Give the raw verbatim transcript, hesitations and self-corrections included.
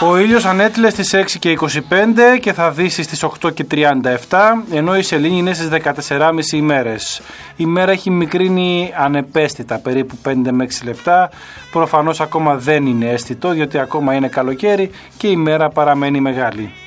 Ο ήλιος ανέτειλε στις έξι και είκοσι πέντε και θα δύσει στις οκτώ και τριάντα επτά, ενώ η σελήνη είναι στις δεκατέσσερις και μισή ημέρες. Η μέρα έχει μικρύνει ανεπαίσθητα, περίπου πέντε με έξι λεπτά. Προφανώς ακόμα δεν είναι αίσθητο, διότι ακόμα είναι καλοκαίρι και η μέρα παραμένει μεγάλη.